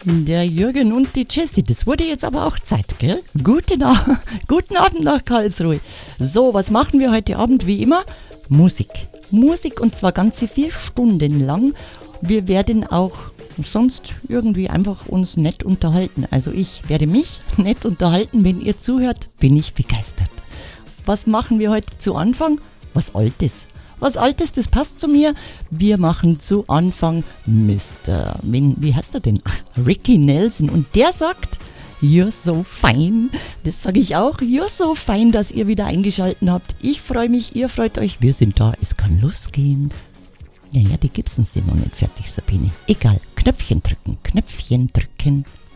Der Jürgen und die Jessie, das wurde jetzt aber auch Zeit, gell? Guten Abend nach Karlsruhe. So, was machen wir heute Abend wie immer? Musik. Musik und zwar ganze 4 Stunden lang. Wir werden auch sonst irgendwie einfach uns nett unterhalten. Also ich werde mich nett unterhalten. Wenn ihr zuhört, bin ich begeistert. Was machen wir heute zu Anfang? Was Altes. Was Altes, das passt zu mir. Wir machen zu Anfang wie heißt er denn? Ricky Nelson. Und der sagt, you're so fine. Das sage ich auch. You're so fine, dass ihr wieder eingeschaltet habt. Ich freue mich, ihr freut euch. Wir sind da. Es kann losgehen. Ja, die Gibsons sind noch nicht fertig, Sabine. Egal. Knöpfchen drücken. Knöpfchen drücken.